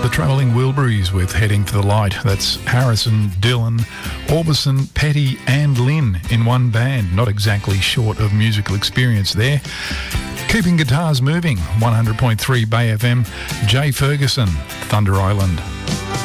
the Travelling Wilburys with Heading for the Light. That's Harrison, Dylan, Orbison, Petty and Lynn in one band. Not exactly short of musical experience there. Keeping guitars moving, 100.3 Bay FM, Jay Ferguson, Thunder Island.